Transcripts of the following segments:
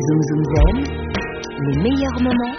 Zoom Zoom Zen, les meilleurs moments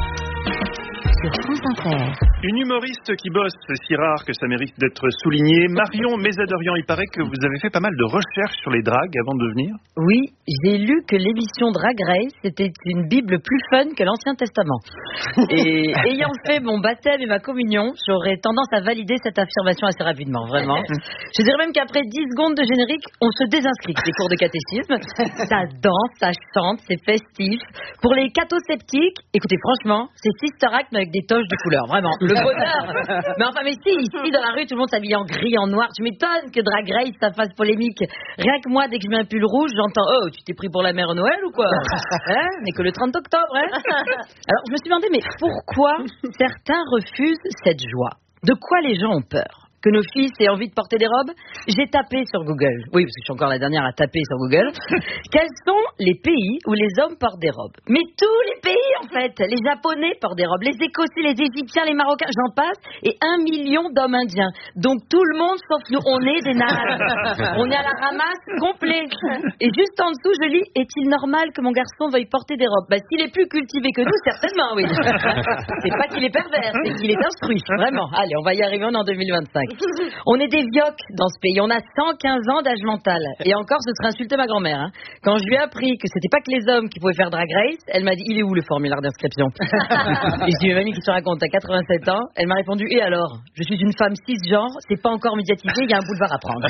sur France Inter. Une humoriste qui bosse, c'est si rare que ça mérite d'être souligné. Marion Mézadorian, il paraît que vous avez fait pas mal de recherches sur les dragues avant de venir. Oui, j'ai lu que l'émission Drag Race était une bible plus fun que l'Ancien Testament. Et ayant fait mon baptême et ma communion, j'aurais tendance à valider cette affirmation assez rapidement, vraiment. Je dirais même qu'après 10 secondes de générique, on se désinscrit des cours de catéchisme. Ça danse, ça chante, c'est festif. Pour les cathosceptiques, écoutez, franchement, c'est Sister Act mais avec des toches de couleur, vraiment. Le bonheur. Mais enfin, mais si, ici dans la rue, tout le monde s'habille en gris, en noir. Je m'étonne que Drag Race, ça fasse polémique. Rien que moi, dès que je mets un pull rouge, j'entends « Oh, tu t'es pris pour la mère Noël ou quoi ?» Hein, mais que le 30 octobre, hein. Alors, je me suis demandé, mais pourquoi certains refusent cette joie? De quoi les gens ont peur? Que nos fils aient envie de porter des robes? J'ai tapé sur Google. Oui, parce que je suis encore la dernière à taper sur Google. Quels sont les pays où les hommes portent des robes? Mais tous les pays, en fait. Les Japonais portent des robes, les Écossais, les Égyptiens, les Marocains, j'en passe. Et 1 million d'hommes indiens. Donc tout le monde, sauf nous, on est des nazes. On est à la ramasse complet. Et juste en dessous, je lis, est-il normal que mon garçon veuille porter des robes? Bah, s'il est plus cultivé que nous, certainement, oui. C'est pas qu'il est pervers, c'est qu'il est instruit. Vraiment. Allez, on va y arriver, on est en 2025. On est des vioques dans ce pays. On a 115 ans d'âge mental. Et encore, ce serait insulter ma grand-mère. Hein. Quand je lui ai appris que c'était pas que les hommes qui pouvaient faire Drag Race, elle m'a dit, il est où le formulaire d'inscription? Et je dis, mais mamie, qui se raconte, t'as 87 ans. Elle m'a répondu, et alors? Je suis une femme cisgenre, c'est pas encore médiatisé, il y a un boulevard à prendre.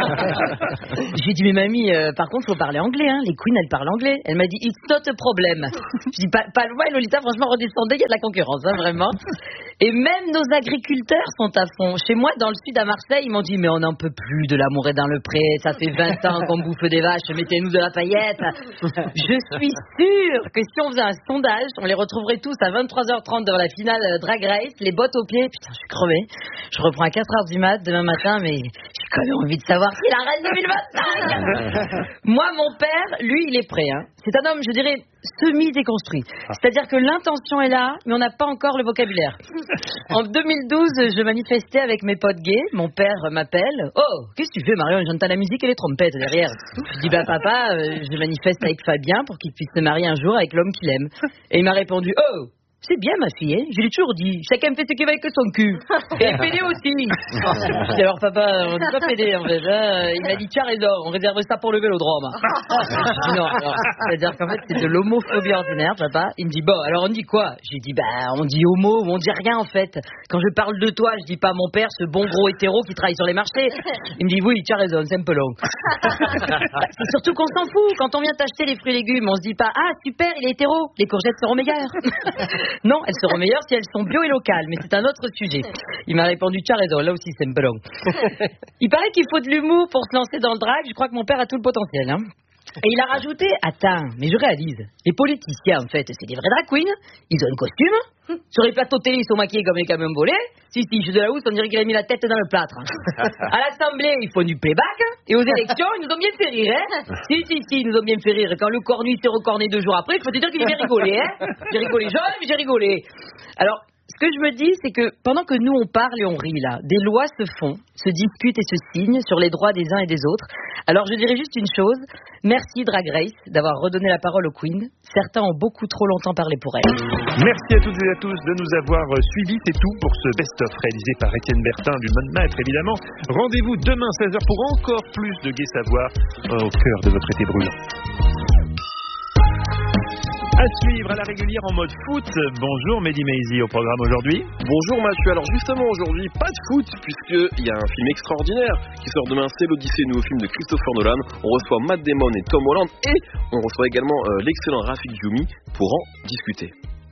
J'ai dit, mais mamie, par contre, faut parler anglais. Hein. Les queens, elles parlent anglais. Elle m'a dit, it's not a problem. Je dis, pas loin, Lolita, franchement, redescendez, il y a de la concurrence, hein, vraiment. Et même nos agriculteurs sont à fond. Chez moi, dans le sud à Marseille, ils m'ont dit, mais on n'en peut plus de l'amour est dans le pré, ça fait 20 ans qu'on bouffe des vaches, mettez-nous de la paillette. Je suis sûre que si on faisait un sondage, on les retrouverait tous à 23h30 devant la finale Drag Race, les bottes aux pieds. Putain, je suis crevée. Je reprends à 4h du mat demain matin, mais j'ai quand même envie de savoir qui est la reine 2025. Moi, mon père, lui, il est prêt. Hein. C'est un homme, je dirais, semi-déconstruit. C'est-à-dire que l'intention est là, mais on n'a pas encore le vocabulaire. En 2012, je manifestais avec mes potes gays. Mon père m'appelle. Oh, qu'est-ce que tu fais, Marion? J'entends la musique et les trompettes derrière. Je dis, bah papa, je manifeste avec Fabien pour qu'il puisse se marier un jour avec l'homme qu'il aime. Et il m'a répondu, oh, c'est bien ma fille, hein. Je l'ai toujours dit. Chacun fait ce qu'il veut avec son cul. Et les pédés aussi. Je dis, alors papa, on dit pas pédé en fait. Il m'a dit, tiens raison, on réserve ça pour le vélodrome. Je dis non, alors, c'est-à-dire qu'en fait c'est de l'homophobie ordinaire, papa. Il me dit, bon, alors on dit quoi? J'ai dit, bah on dit homo ou on dit rien en fait. Quand je parle de toi, je dis pas mon père, ce bon gros hétéro qui travaille sur les marchés. Il me dit, oui, tu as raison, c'est un peu long. C'est surtout qu'on s'en fout. Quand on vient t'acheter les fruits et légumes, on se dit pas, ah super, il est hétéro, les courgettes seront meilleures. Non, elles seront meilleures si elles sont bio et locales, mais c'est un autre sujet. Il m'a répondu, tu as raison, là aussi c'est un peu long. Il paraît qu'il faut de l'humour pour se lancer dans le drag, je crois que mon père a tout le potentiel. Hein. Et il a rajouté, attends, mais je réalise, les politiciens en fait, c'est des vrais drag queens, ils ont un costume, sur les plateaux de télé ils sont maquillés comme les camions volés, si, je suis de la housse, on dirait qu'il a mis la tête dans le plâtre. À l'Assemblée, ils font du playback, et aux élections, ils nous ont bien fait rire, hein. Si, ils nous ont bien fait rire. Quand le cornu s'est recorné 2 jours après, il faut te dire qu'il a bien rigolé, hein. J'ai rigolé jeune, mais j'ai rigolé. Alors, ce que je me dis, c'est que pendant que nous on parle et on rit là, des lois se font, se discutent et se signent sur les droits des uns et des autres. Alors je dirais juste une chose, merci Drag Race d'avoir redonné la parole aux queens. Certains ont beaucoup trop longtemps parlé pour elles. Merci à toutes et à tous de nous avoir suivis. C'est tout pour ce best-of réalisé par Étienne Bertin du Monde Maître évidemment. Rendez-vous demain 16h pour encore plus de gai savoir au cœur de votre été brûlant. À suivre à la régulière en mode foot. Bonjour Mehdi Maizi au programme aujourd'hui. Bonjour Mathieu. Alors justement aujourd'hui, pas de foot puisqu'il y a un film extraordinaire qui sort demain, c'est l'Odyssée, nouveau film de Christopher Nolan. On reçoit Matt Damon et Tom Holland et on reçoit également l'excellent Rafik Djoumi pour en discuter.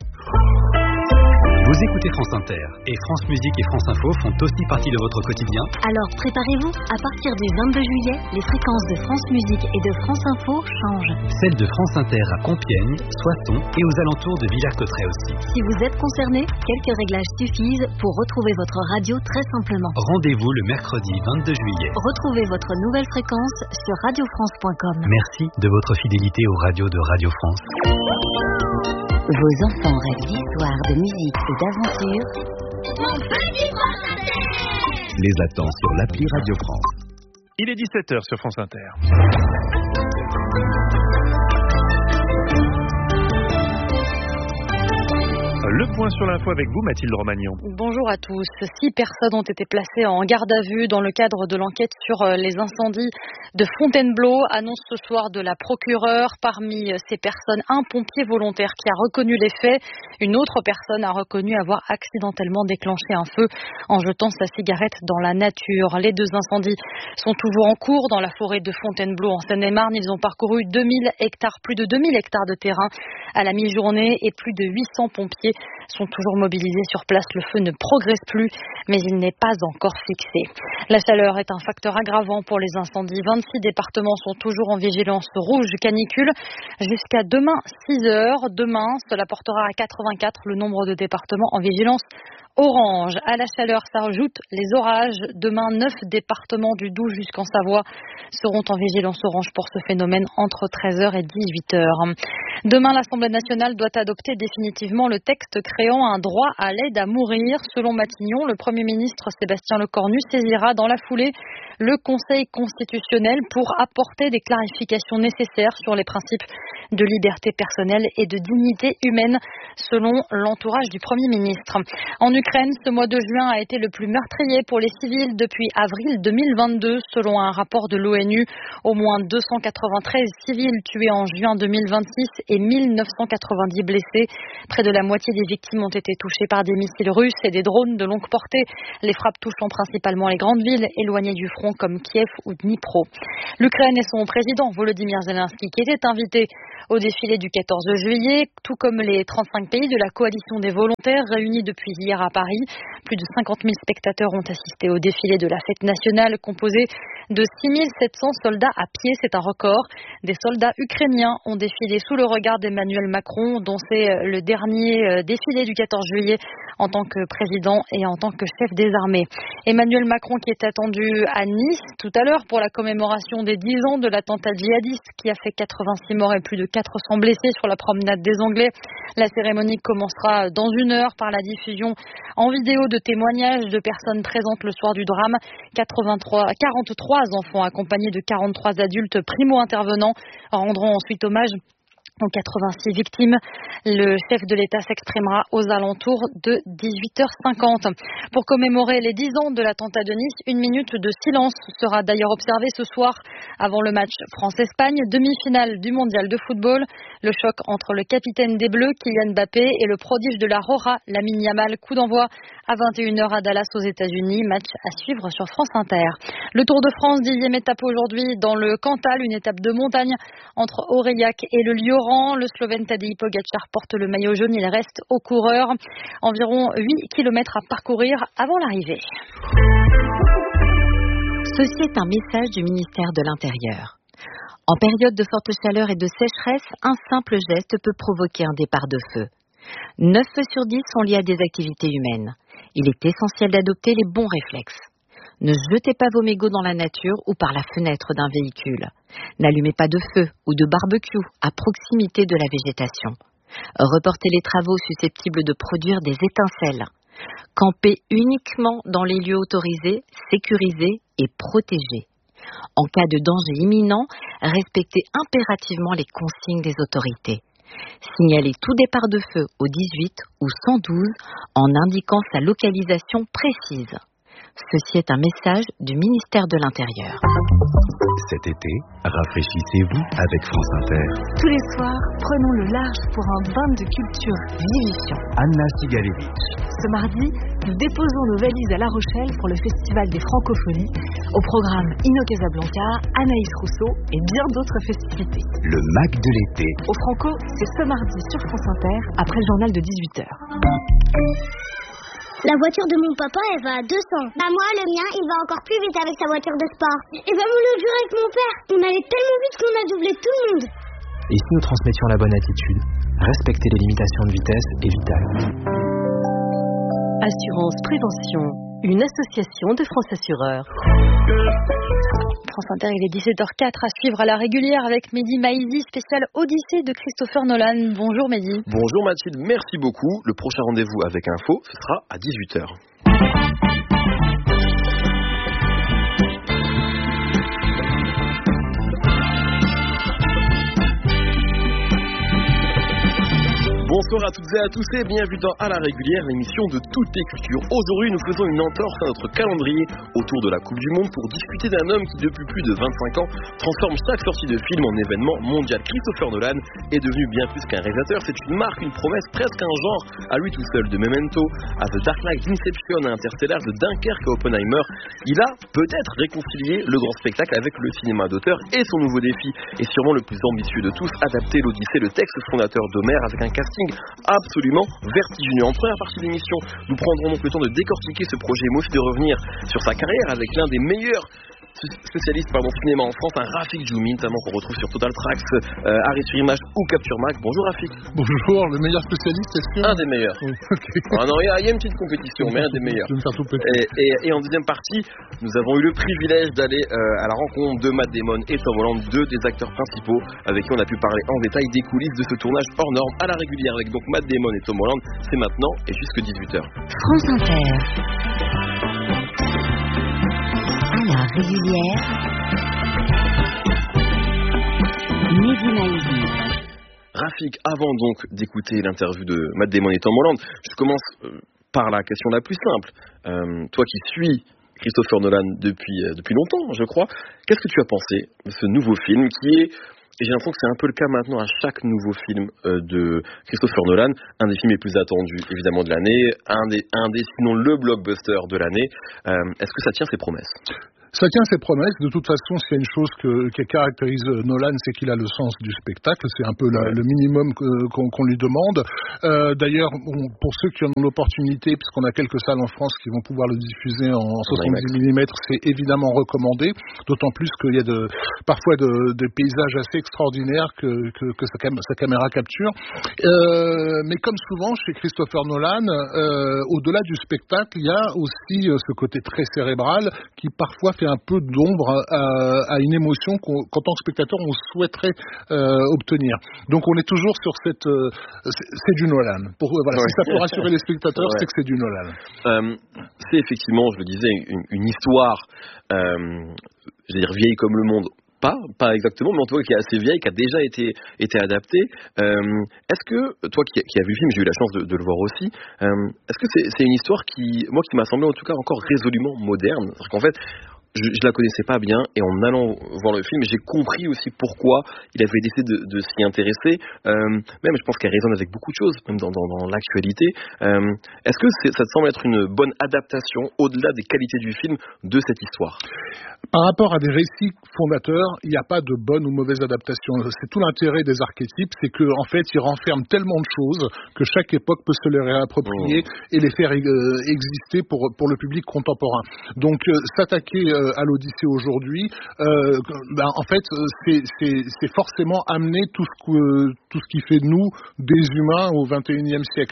Vous écoutez France Inter et France Musique et France Info font aussi partie de votre quotidien. Alors préparez-vous, à partir du 22 juillet, les fréquences de France Musique et de France Info changent. Celles de France Inter à Compiègne, Soissons et aux alentours de Villers-Cotterêts aussi. Si vous êtes concerné, quelques réglages suffisent pour retrouver votre radio très simplement. Rendez-vous le mercredi 22 juillet. Retrouvez votre nouvelle fréquence sur radiofrance.com. Merci de votre fidélité aux radios de Radio France. Vos enfants rêvent d'histoire, de musique et d'aventure. Les attend sur l'appli Radio France. Il est 17h sur France Inter. point sur l'info avec vous, Mathilde Romagnan. Bonjour à tous. 6 personnes ont été placées en garde à vue dans le cadre de l'enquête sur les incendies de Fontainebleau, annonce ce soir de la procureure. Parmi ces personnes, un pompier volontaire qui a reconnu les faits. Une autre personne a reconnu avoir accidentellement déclenché un feu en jetant sa cigarette dans la nature. Les 2 incendies sont toujours en cours dans la forêt de Fontainebleau en Seine-et-Marne. Ils ont parcouru 2000 hectares, plus de 2000 hectares de terrain à la mi-journée et plus de 800 pompiers sont toujours mobilisés sur place. Le feu ne progresse plus, mais il n'est pas encore fixé. La chaleur est un facteur aggravant pour les incendies. 26 départements sont toujours en vigilance rouge canicule jusqu'à demain 6 heures. Demain, cela portera à 84 le nombre de départements en vigilance orange. À la chaleur s'ajoutent les orages. Demain, 9 départements du Doubs jusqu'en Savoie seront en vigilance orange pour ce phénomène entre 13h et 18h. Demain, l'Assemblée nationale doit adopter définitivement le texte créant un droit à l'aide à mourir. Selon Matignon, le Premier ministre Sébastien Lecornu saisira dans la foulée le Conseil constitutionnel pour apporter des clarifications nécessaires sur les principes de liberté personnelle et de dignité humaine, selon l'entourage du Premier ministre. En Ukraine, ce mois de juin a été le plus meurtrier pour les civils depuis avril 2022, selon un rapport de l'ONU. Au moins 293 civils tués en juin 2026 et 1990 blessés. Près de la moitié des victimes ont été touchées par des missiles russes et des drones de longue portée. Les frappes touchant principalement les grandes villes éloignées du front comme Kiev ou Dnipro. L'Ukraine et son président Volodymyr Zelensky qui était invité au défilé du 14 juillet, tout comme les 35 pays de la coalition des volontaires réunis depuis hier à Paris. Plus de 50 000 spectateurs ont assisté au défilé de la fête nationale composé de 6 700 soldats à pied. C'est un record. Des soldats ukrainiens ont défilé sous le regard d'Emmanuel Macron, dont c'est le dernier défilé du 14 juillet en tant que président et en tant que chef des armées. Emmanuel Macron qui est attendu à Nice tout à l'heure pour la commémoration des 10 ans de l'attentat djihadiste qui a fait 86 morts et plus de 400 blessés sur la promenade des Anglais. La cérémonie commencera dans 1 heure par la diffusion en vidéo de témoignages de personnes présentes le soir du drame. 43 enfants accompagnés de 43 adultes primo-intervenants rendront ensuite hommage aux 86 victimes. Le chef de l'État s'exprimera aux alentours de 18h50. Pour commémorer les 10 ans de l'attentat de Nice, 1 minute de silence sera d'ailleurs observée ce soir avant le match France-Espagne, demi-finale du mondial de football. Le choc entre le capitaine des Bleus, Kylian Mbappé, et le prodige de la Rora, Lamine Yamal. Coup d'envoi à 21h à Dallas aux États-Unis. Match à suivre sur France Inter. Le Tour de France, 10e étape aujourd'hui dans le Cantal, une étape de montagne entre Aurillac et le Lioran. Le Slovène Tadej Pogačar porte le maillot jaune, il reste aux coureurs. Environ 8 km à parcourir avant l'arrivée. Ceci est un message du ministère de l'Intérieur. En période de forte chaleur et de sécheresse, un simple geste peut provoquer un départ de feu. 9 feux sur 10 sont liés à des activités humaines. Il est essentiel d'adopter les bons réflexes. Ne jetez pas vos mégots dans la nature ou par la fenêtre d'un véhicule. N'allumez pas de feu ou de barbecue à proximité de la végétation. Reportez les travaux susceptibles de produire des étincelles. Campez uniquement dans les lieux autorisés, sécurisés et protégés. En cas de danger imminent, respectez impérativement les consignes des autorités. Signalez tout départ de feu au 18 ou 112 en indiquant sa localisation précise. Ceci est un message du ministère de l'Intérieur. Cet été, rafraîchissez-vous avec France Inter. Tous les soirs, prenons le large pour un bain de culture vivifiant. Anna Sigalevich. Ce mardi, nous déposons nos valises à La Rochelle pour le Festival des Francophonies. Au programme Inno Casablanca, Anaïs Rousseau et bien d'autres festivités. Le Mac de l'été. Au Franco, c'est ce mardi sur France Inter, après le journal de 18h. La voiture de mon papa, elle va à 200. Bah moi, le mien, il va encore plus vite avec sa voiture de sport. Et bah mon l'autre jour avec mon père, on allait tellement vite qu'on a doublé tout le monde. Et si nous transmettions la bonne attitude, respecter les limitations de vitesse est vital. Assurance Prévention, une association de France Assureurs. France Inter, il est 17h04 à suivre à la régulière avec Mehdi Maizi, spécial Odyssée de Christopher Nolan. Bonjour Mehdi. Bonjour Mathilde, merci beaucoup. Le prochain rendez-vous avec Info, ce sera à 18h. Bonsoir à toutes et à tous et bienvenue dans À la régulière, l'émission de toutes les cultures. Aujourd'hui, nous faisons une entorse à notre calendrier autour de la Coupe du Monde pour discuter d'un homme qui, depuis plus de 25 ans, transforme chaque sortie de film en événement mondial. Christopher Nolan est devenu bien plus qu'un réalisateur, c'est une marque, une promesse, presque un genre à lui tout seul. De Memento à The Dark Knight, Inception à Interstellar, de Dunkerque à Oppenheimer, il a peut-être réconcilié le grand spectacle avec le cinéma d'auteur et son nouveau défi, et sûrement le plus ambitieux de tous, adapter l'Odyssée, le texte fondateur d'Homère, avec un casting absolument vertigineux. En première partie de l'émission, nous prendrons donc le temps de décortiquer ce projet, mais aussi de revenir sur sa carrière avec l'un des meilleurs spécialistes cinéma en France, un Rafik Djoumi, notamment qu'on retrouve sur Total Tracks, Arrêt sur Image ou Capture Mag. Bonjour Rafik. Bonjour, le meilleur spécialiste, est-ce que... Un des meilleurs. Oui, okay. Ah non, il y a une petite compétition, mais un des meilleurs. Je vais me faire tout petit. Et en deuxième partie, nous avons eu le privilège d'aller à la rencontre de Matt Damon et Tom Holland, deux des acteurs principaux avec qui on a pu parler en détail des coulisses de ce tournage hors norme à la régulière avec donc Matt Damon et Tom Holland. C'est maintenant et jusque 18h. France Inter. À la régulière. Rafik, avant donc d'écouter l'interview de Matt Damon et Tom Holland, je commence par la question la plus simple. Toi qui suis Christopher Nolan depuis longtemps, je crois, qu'est-ce que tu as pensé de ce nouveau film qui est, et j'ai l'impression que c'est un peu le cas maintenant à chaque nouveau film de Christopher Nolan, un des films les plus attendus évidemment de l'année, un des sinon le blockbuster de l'année. Est-ce que ça tient ses promesses ? Ça tient ses promesses. De toute façon, s'il y a une chose qui caractérise Nolan, c'est qu'il a le sens du spectacle. C'est un peu le minimum qu'on lui demande. D'ailleurs, pour ceux qui en ont l'opportunité, puisqu'on a quelques salles en France qui vont pouvoir le diffuser en 70 mm, c'est évidemment recommandé. D'autant plus qu'il y a parfois des paysages assez extraordinaires que sa caméra capture. Mais comme souvent chez Christopher Nolan, au-delà du spectacle, il y a aussi ce côté très cérébral qui parfois fait un peu d'ombre à une émotion qu'en tant que spectateur on souhaiterait obtenir. Donc on est toujours sur c'est du Nolan. Voilà, si ça peut rassurer les spectateurs, c'est que c'est du Nolan. C'est effectivement, je le disais, une histoire, je veux dire vieille comme le monde. Pas exactement, mais en tout cas qui est assez vieille, qui a déjà été adaptée. Est-ce que, toi qui as vu le film, j'ai eu la chance de le voir aussi, est-ce que c'est une histoire qui m'a semblé en tout cas encore résolument moderne ? C'est-à-dire qu'en fait, je la connaissais pas bien, et en allant voir le film, j'ai compris aussi pourquoi il avait décidé de s'y intéresser. Même, je pense qu'elle résonne avec beaucoup de choses, même dans l'actualité. Est-ce que ça te semble être une bonne adaptation, au-delà des qualités du film, de cette histoire ? Par rapport à des récits fondateurs, il n'y a pas de bonne ou mauvaise adaptation. C'est tout l'intérêt des archétypes, c'est qu'en fait, ils renferment tellement de choses que chaque époque peut se les réapproprier et les faire exister pour le public contemporain. Donc, s'attaquer à l'Odyssée aujourd'hui, en fait, c'est forcément amener tout ce qui fait de nous des humains au XXIe siècle.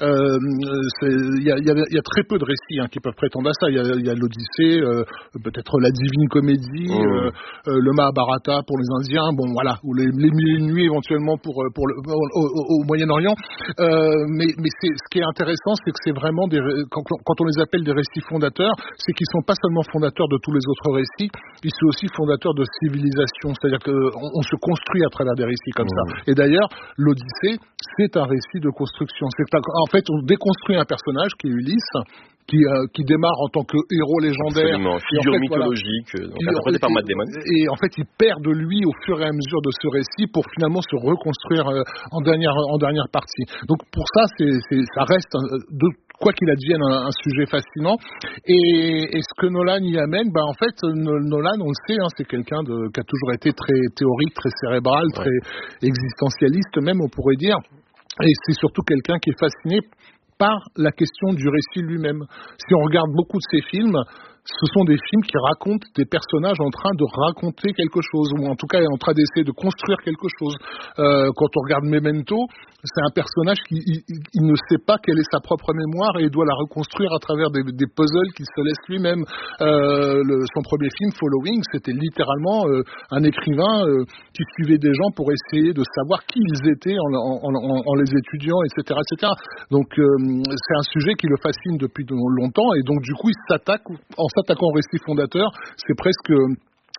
Il y a très peu de récits qui peuvent prétendre à ça. Il y a l'Odyssée, peut-être la Divine Comédie, le Mahabharata pour les Indiens, ou les Mille et une Nuits éventuellement au Moyen-Orient. Mais ce qui est intéressant, c'est que c'est vraiment quand on les appelle des récits fondateurs, c'est qu'ils sont pas seulement fondateurs de tous les autres récits, ils sont aussi fondateurs de civilisations, c'est-à-dire qu'on se construit à travers des récits comme ça. Et d'ailleurs, l'Odyssée, c'est un récit de construction. En fait, on déconstruit un personnage qui est Ulysse, qui démarre en tant que héros légendaire. Absolument, figure mythologique, interprété par Matt Damon. Et en fait, il perd de lui au fur et à mesure de ce récit pour finalement se reconstruire en dernière partie. Donc pour ça, ça reste, quoi qu'il advienne, un sujet fascinant. Et ce que Nolan y amène, en fait, Nolan, on le sait, c'est quelqu'un qui a toujours été très théorique, très cérébral, très existentialiste même, on pourrait dire. Et c'est surtout quelqu'un qui est fasciné par la question du récit lui-même. Si on regarde beaucoup de ses films, ce sont des films qui racontent des personnages en train de raconter quelque chose, ou en tout cas en train d'essayer de construire quelque chose. Quand on regarde Memento, c'est un personnage qui il ne sait pas quelle est sa propre mémoire et il doit la reconstruire à travers des puzzles qu'il se laisse lui-même. Son premier film, Following, c'était littéralement un écrivain qui suivait des gens pour essayer de savoir qui ils étaient en les étudiant, etc. etc. Donc c'est un sujet qui le fascine depuis longtemps, et donc du coup il s'attaque, en s'attaquant au récit fondateur, c'est presque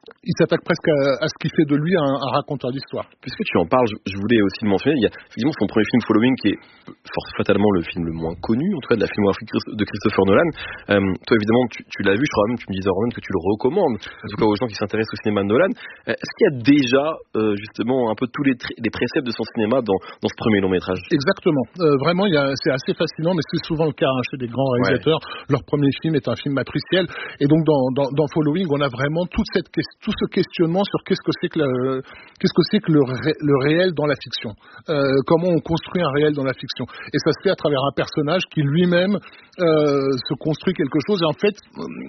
il s'attaque presque à ce qui fait de lui un raconteur d'histoire. Puisque tu en parles, je voulais aussi le mentionner, il y a effectivement son premier film Following qui est fatalement le film le moins connu, en tout cas de la filmographie de Christopher Nolan. Toi évidemment tu l'as vu, je crois même, tu me disais même que tu le recommandes, en tout cas aux gens qui s'intéressent au cinéma de Nolan. Est-ce qu'il y a déjà justement un peu tous les préceptes de son cinéma dans ce premier long métrage? Exactement, vraiment c'est assez fascinant, mais c'est souvent le cas chez des grands réalisateurs. Leur premier film est un film matriciel, et donc dans Following on a vraiment tout ce questionnement sur qu'est-ce que c'est que le réel dans la fiction, comment on construit un réel dans la fiction, et ça se fait à travers un personnage qui lui-même se construit quelque chose, et en fait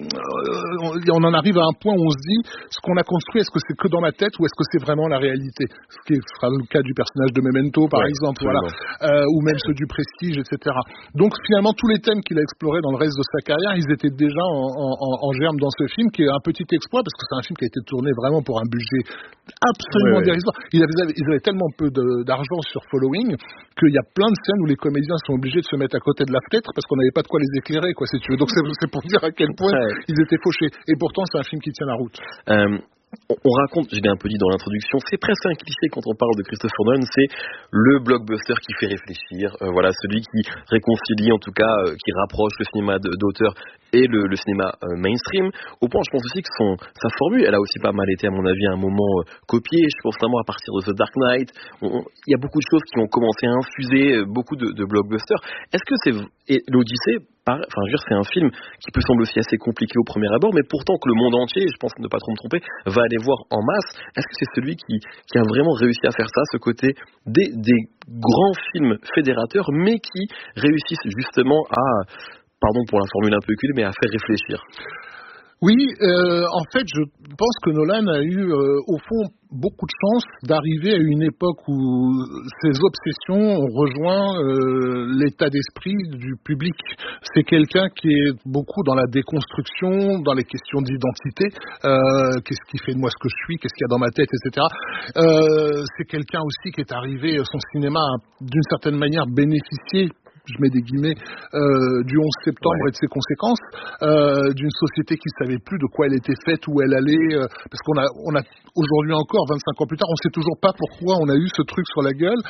on en arrive à un point où on se dit ce qu'on a construit, est-ce que c'est que dans ma tête ou est-ce que c'est vraiment la réalité, ce qui sera le cas du personnage de Memento par exemple, ou même ceux du Prestige, etc. Donc finalement tous les thèmes qu'il a explorés dans le reste de sa carrière, ils étaient déjà en germe dans ce film, qui est un petit exploit parce que c'est un film qui a été tourné vraiment pour un budget absolument dérisoire. Ils avaient tellement peu d'argent sur Following qu'il y a plein de scènes où les comédiens sont obligés de se mettre à côté de la fenêtre parce qu'on n'avait pas de quoi les éclairer, quoi, si tu veux. Donc c'est pour dire à quel point ils étaient fauchés. Et pourtant c'est un film qui tient la route. On raconte, je l'ai un peu dit dans l'introduction, c'est presque un cliché quand on parle de Christopher Nolan, c'est le blockbuster qui fait réfléchir, celui qui réconcilie, en tout cas, qui rapproche le cinéma d'auteur et le cinéma mainstream. Au point, je pense aussi que sa formule, elle a aussi pas mal été, à mon avis, à un moment copiée. Je pense vraiment à partir de The Dark Knight. Il y a beaucoup de choses qui ont commencé à infuser beaucoup de blockbusters. Est-ce que et l'Odyssée, c'est un film qui peut sembler aussi assez compliqué au premier abord, mais pourtant que le monde entier, je pense ne pas trop me tromper, va aller voir en masse. Est-ce que c'est celui qui a vraiment réussi à faire ça, ce côté des grands films fédérateurs, mais qui réussissent justement à, pardon pour la formule un peu culée, mais à faire réfléchir? Oui, en fait, je pense que Nolan a eu, au fond, beaucoup de chance d'arriver à une époque où ses obsessions ont rejoint l'état d'esprit du public. C'est quelqu'un qui est beaucoup dans la déconstruction, dans les questions d'identité. Qu'est-ce qui fait de moi ce que je suis, qu'est-ce qu'il y a dans ma tête, etc. C'est quelqu'un aussi qui est arrivé, son cinéma a d'une certaine manière bénéficié, je mets des guillemets, du 11 septembre et de ses conséquences, d'une société qui ne savait plus de quoi elle était faite, où elle allait, parce qu'on a aujourd'hui encore, 25 ans plus tard, on ne sait toujours pas pourquoi on a eu ce truc sur la gueule,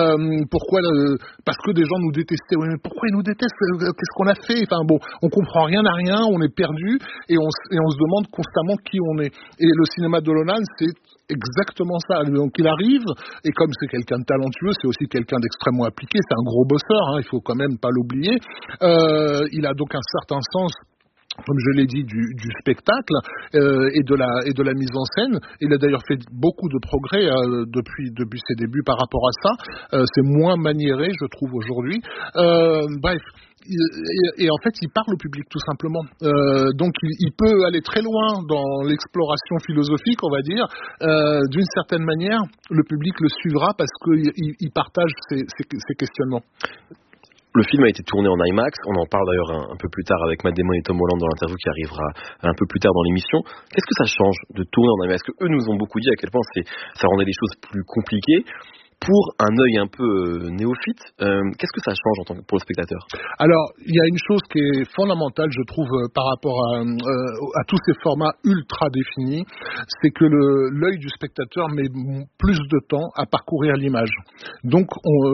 parce que des gens nous détestaient. Oui, mais pourquoi ils nous détestent? Qu'est-ce qu'on a fait? Enfin bon, on comprend rien à rien, on est perdu, et on se demande constamment qui on est. Et le cinéma de Nolan, c'est exactement ça. Donc il arrive, et comme c'est quelqu'un de talentueux, c'est aussi quelqu'un d'extrêmement appliqué, c'est un gros bosseur, il faut quand même pas l'oublier. Il a donc un certain sens, comme je l'ai dit, du spectacle et de la mise en scène. Il a d'ailleurs fait beaucoup de progrès depuis ses débuts par rapport à ça. C'est moins maniéré, je trouve, aujourd'hui. Bref. Et en fait, il parle au public tout simplement. Donc, il peut aller très loin dans l'exploration philosophique, on va dire. D'une certaine manière, le public le suivra parce qu'il partage ses questionnements. Le film a été tourné en IMAX, on en parle d'ailleurs un peu plus tard avec Matt Damon et Tom Holland dans l'interview qui arrivera un peu plus tard dans l'émission. Qu'est-ce que ça change de tourner en IMAX? Parce qu'eux nous ont beaucoup dit à quel point ça rendait les choses plus compliquées. Pour un œil un peu néophyte, qu'est-ce que ça change pour le spectateur? Alors, il y a une chose qui est fondamentale, je trouve, par rapport à tous ces formats ultra définis, c'est que l'œil du spectateur met plus de temps à parcourir l'image. Donc,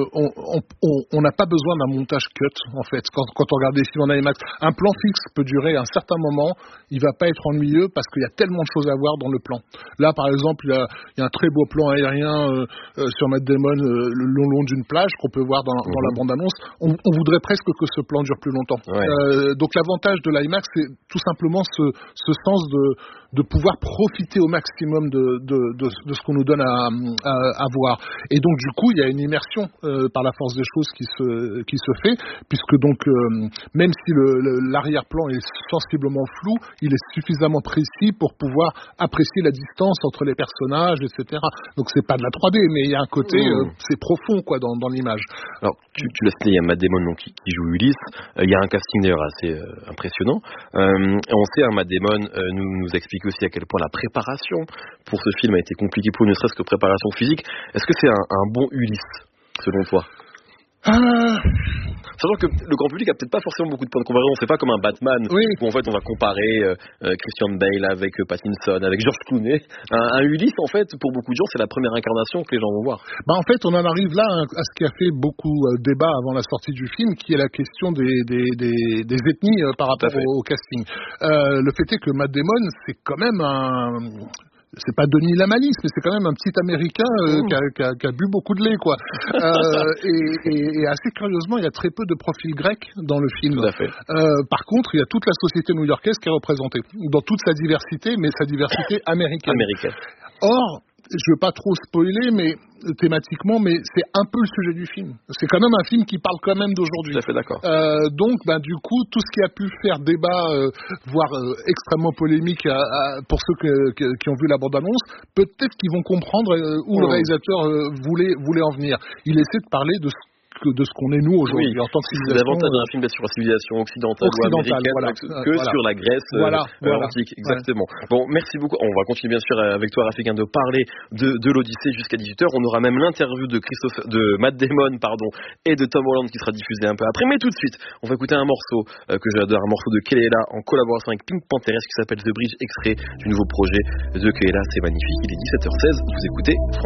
on n'a pas besoin d'un montage cut, en fait, quand on regarde des films en IMAX. Un plan fixe peut durer un certain moment, il va pas être ennuyeux parce qu'il y a tellement de choses à voir dans le plan. Là, par exemple, il y a un très beau plan aérien sur Matt Damon le long d'une plage qu'on peut voir dans la bande-annonce. On voudrait presque que ce plan dure plus longtemps. Donc l'avantage de l'IMAX, c'est tout simplement ce sens de pouvoir profiter au maximum de ce qu'on nous donne à voir. Et donc du coup, il y a une immersion par la force des choses qui se fait, puisque donc même si l'arrière-plan est sensiblement flou, il est suffisamment précis pour pouvoir apprécier la distance entre les personnages, etc. Donc c'est pas de la 3D, mais il y a un côté c'est profond quoi dans l'image. Alors tu l'as cité, il y a Matt Damon donc, qui joue Ulysse. Il y a un casting d'ailleurs assez impressionnant. Et on sait, Matt Damon nous explique aussi à quel point la préparation pour ce film a été compliquée pour ne serait-ce que préparation physique. Est-ce que c'est un bon Ulysse selon toi? Sachant que le grand public a peut-être pas forcément beaucoup de points de comparaison. C'est pas comme un Batman où en fait on va comparer Christian Bale avec Pattinson, avec George Clooney. Un Ulysse, en fait, pour beaucoup de gens, c'est la première incarnation que les gens vont voir. En fait, on en arrive là à ce qui a fait beaucoup débat avant la sortie du film, qui est la question des ethnies par rapport au casting. Le fait est que Matt Damon, c'est quand même c'est pas Denis Lamalisse, mais c'est quand même un petit Américain qui a bu beaucoup de lait, quoi. Et assez curieusement, il y a très peu de profils grecs dans le film. Tout à fait. Par contre, il y a toute la société new-yorkaise qui est représentée, dans toute sa diversité, mais sa diversité américaine. Or, je veux pas trop spoiler, mais thématiquement, mais c'est un peu le sujet du film. C'est quand même un film qui parle quand même d'aujourd'hui. Tout à fait d'accord. Donc, du coup, tout ce qui a pu faire débat, voire extrêmement polémique pour ceux qui ont vu la bande-annonce, peut-être qu'ils vont comprendre où le réalisateur voulait en venir. Il essaie de parler de ce qu'on est nous aujourd'hui en tant que civilisation. C'est davantage un film sur la civilisation occidentale ou américaine sur la Grèce antique. Exactement. Bon, merci beaucoup. On va continuer bien sûr avec toi, Rafik, de parler de l'Odyssée jusqu'à 18h. On aura même l'interview de Matt Damon et de Tom Holland qui sera diffusée un peu après. Mais tout de suite, on va écouter un morceau que j'adore, un morceau de Kelela en collaboration avec Pink Panthers qui s'appelle The Bridge, extrait du nouveau projet de Kelela. C'est magnifique. Il est 17h16. Vous écoutez France